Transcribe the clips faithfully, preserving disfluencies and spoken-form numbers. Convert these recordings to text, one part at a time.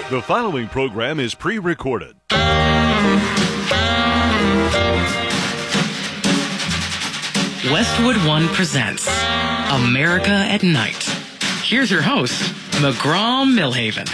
The following program is pre-recorded. Westwood One presents America at Night. Here's your host, McGraw-Milhaven.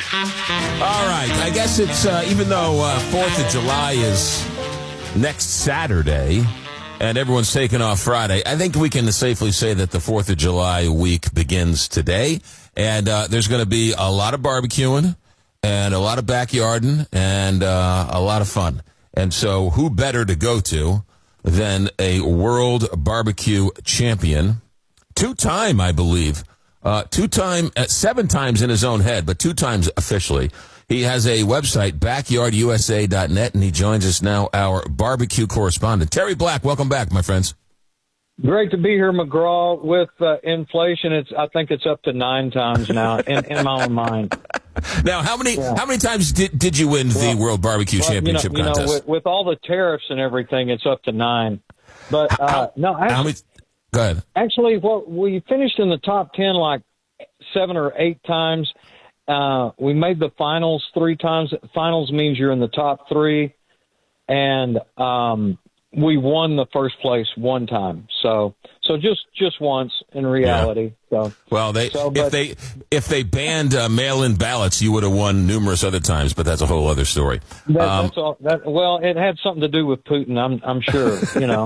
All right, I guess it's, uh, even though uh, fourth of July is next Saturday and everyone's taking off Friday, I think we can safely say that the fourth of July week begins today. And uh, there's going to be a lot of barbecuing and a lot of backyarding and uh, a lot of fun. And so who better to go to than a world barbecue champion, two-time, I believe, uh, two-time, uh, seven times in his own head, but two times officially. He has a website, backyard u s a dot net, and he joins us now, our barbecue correspondent. Terry Black, welcome back, my friends. Great to be here, McGraw. With uh, inflation, it's I think it's up to nine times now in, in my own mind. Now, how many yeah. how many times did did you win well, the World Barbecue well, Championship you know, you contest? know, with, with all the tariffs and everything, it's up to nine. But uh, how, no, actually, how many? Go ahead. Actually, well, we finished in the top ten like seven or eight times. Uh, we made the finals three times. Finals means you're in the top three, and um, we won the first place one time. So, so just just once in reality. Yeah. So, well, they so, if but, they if they banned uh, mail-in ballots, you would have won numerous other times. But that's a whole other story. That, um, that's all. That, well, it had something to do with Putin. I'm I'm sure. You know.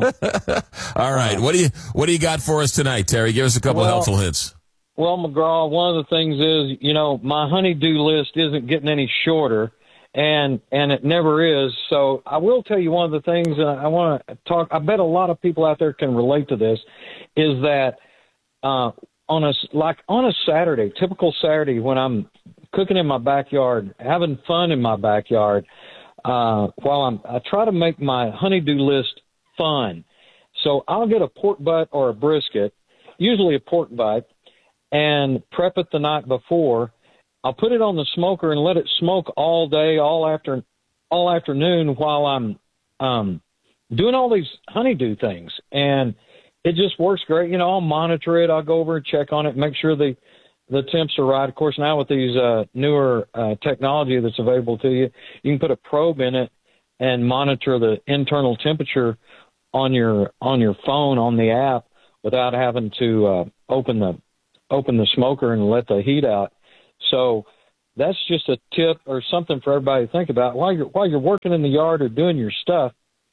All right. What do you what do you got for us tonight, Terry? Give us a couple well, helpful hints. Well, McGraw, one of the things is, you know, my honey-do list isn't getting any shorter, and and it never is. So I will tell you one of the things uh, I want to talk. I bet a lot of people out there can relate to this. Is that uh, on a like on a Saturday, typical Saturday, when I'm cooking in my backyard, having fun in my backyard, uh, while I'm I try to make my honey-do list fun. So I'll get a pork butt or a brisket, usually a pork butt, and prep it the night before. I'll put it on the smoker and let it smoke all day, all after, all afternoon while I'm um, doing all these honeydew things. And it just works great. You know, I'll monitor it. I'll go over and check on it, make sure the, the temps are right. Of course, now with these uh, newer uh, technology that's available to you, you can put a probe in it and monitor the internal temperature on your on your phone on the app without having to uh, open the open the smoker and let the heat out. So that's just a tip or something for everybody to think about. While you're while you're working in the yard or doing your stuff,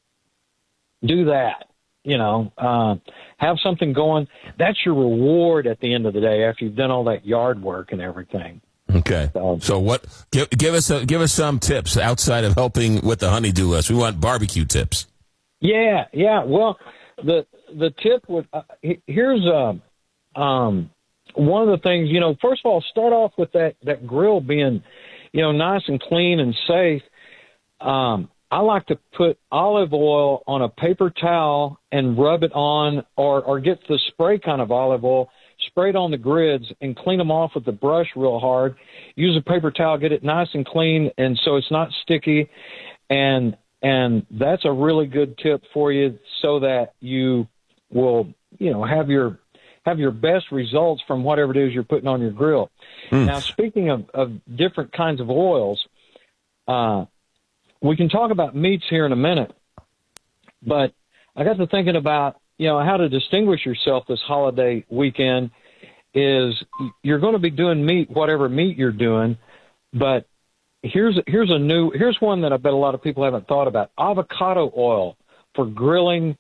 do that. You know, uh, have something going. That's your reward at the end of the day after you've done all that yard work and everything. Okay. So, so what? Give, give us a, give us some tips outside of helping with the honeydew list. We want barbecue tips. Yeah, yeah. Well, the the tip would uh, here's a. Um, One of the things, you know, first of all, start off with that, that grill being, you know, nice and clean and safe. Um, I like to put olive oil on a paper towel and rub it on, or, or get the spray kind of olive oil, spray it on the grids and clean them off with the brush real hard. Use a paper towel, get it nice and clean, and so it's not sticky. And and that's a really good tip for you so that you will, you know, have your have your best results from whatever it is you're putting on your grill. Mm. Now, speaking of, of different kinds of oils, uh, we can talk about meats here in a minute, but I got to thinking about, you know, how to distinguish yourself this holiday weekend is you're going to be doing meat, whatever meat you're doing, but here's, here's a new, here's one that I bet a lot of people haven't thought about: avocado oil for grilling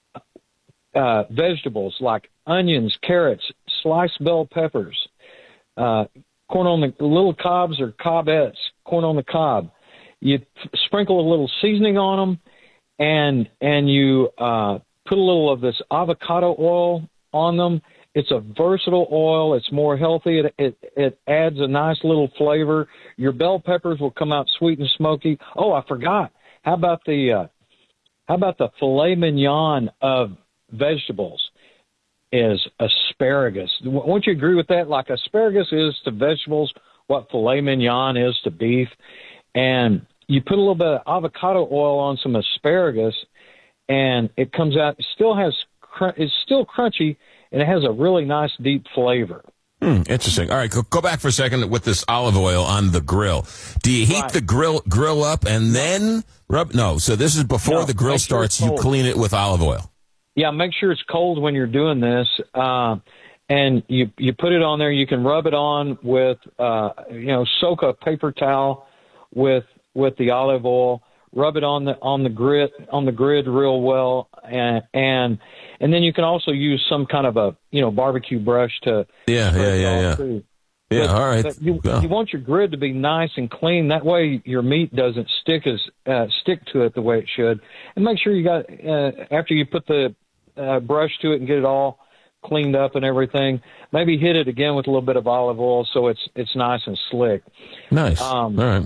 uh, vegetables like onions, carrots, sliced bell peppers, uh, corn on the little cobs or cobettes, corn on the cob. You sprinkle a little seasoning on them, and and you uh, put a little of this avocado oil on them. It's a versatile oil. It's more healthy. It, it it adds a nice little flavor. Your bell peppers will come out sweet and smoky. Oh, I forgot. How about the uh, how about the filet mignon of vegetables? Is asparagus. Won't you agree with that? Like asparagus is to vegetables what filet mignon is to beef. And you put a little bit of avocado oil on some asparagus, and it comes out, it still has, it's still crunchy, and it has a really nice deep flavor. Hmm, interesting. All right, go, go back for a second with this olive oil on the grill. Do you heat Right. the grill grill up and then rub? No. So this is before No, the grill make sure it's starts. You cold. clean it with olive oil. Yeah, make sure it's cold when you're doing this, uh, and you you put it on there. You can rub it on with, uh, you know, soak a paper towel with with the olive oil. Rub it on the on the grid on the grid real well, and and and then you can also use some kind of a you know barbecue brush to Yeah, yeah, yeah, yeah. too. Yeah, But- all right. But you, Well, you want your grid to be nice and clean. That way, your meat doesn't stick as uh, stick to it the way it should. And make sure you got uh, after you put the uh, brush to it and get it all cleaned up and everything. Maybe hit it again with a little bit of olive oil so it's it's nice and slick. nice. um, all right.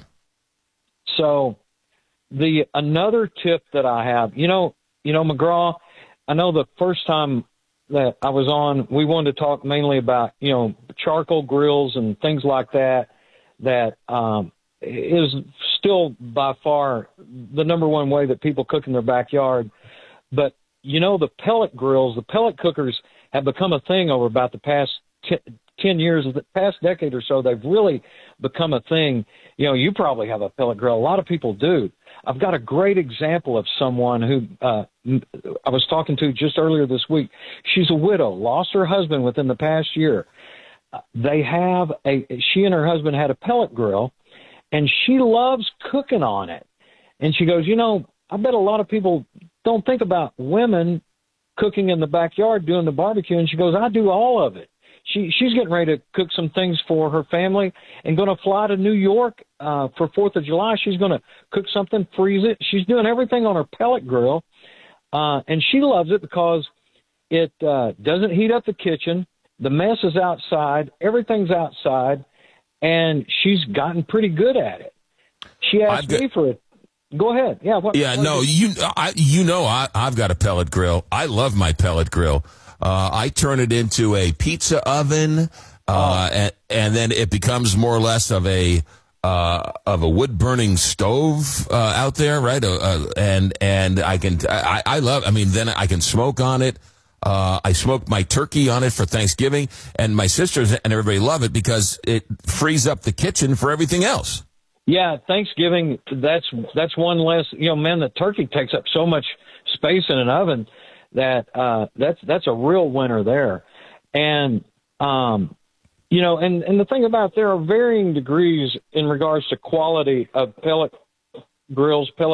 So, the another tip that I have, you know, you know, McGraw. I know the first time that I was on, we wanted to talk mainly about, you know, charcoal grills and things like that, that um, is still by far the number one way that people cook in their backyard. But, you know, the pellet grills, the pellet cookers have become a thing over about the past t- ten years, the past decade or so. They've really become a thing. You know, you probably have a pellet grill. A lot of people do. I've got a great example of someone who uh, I was talking to just earlier this week. She's a widow, lost her husband within the past year. They have a, she and her husband had a pellet grill, and she loves cooking on it. And she goes, you know, I bet a lot of people don't think about women cooking in the backyard doing the barbecue. And she goes, I do all of it. She she's getting ready to cook some things for her family and going to fly to New York uh, for Fourth of July. She's going to cook something, freeze it. She's doing everything on her pellet grill, uh, and she loves it because it uh, doesn't heat up the kitchen. The mess is outside. Everything's outside, and she's gotten pretty good at it. She asked I've me for it. Go ahead. Yeah. What, Yeah, what no, is it? you I, you know I, I've got a pellet grill. I love my pellet grill. Uh, I turn it into a pizza oven, uh, Oh. and, and then it becomes more or less of a uh, of a wood burning stove uh, out there, right? Uh, uh, and and I can I, I love. I mean, then I can smoke on it. Uh, I smoke my turkey on it for Thanksgiving, and my sisters and everybody love it because it frees up the kitchen for everything else. Yeah, Thanksgiving, that's that's one less, you know, man, the turkey takes up so much space in an oven that uh, that's that's a real winner there. And, um, you know, and, and the thing about there are varying degrees in regards to quality of pellet grills, pellet